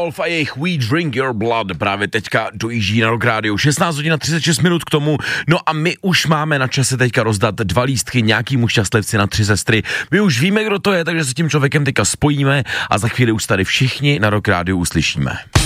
Wolf a jejich We Drink Your Blood právě teďka dojíždí na Rock Radio. 16 hodin a 36 minut k tomu. No a my už máme na čase teďka rozdat 2 lístky nějakýmu šťastlivci na 3 sestry. My už víme, kdo to je, takže se tím člověkem teďka spojíme a za chvíli už tady všichni na Rock Radio uslyšíme.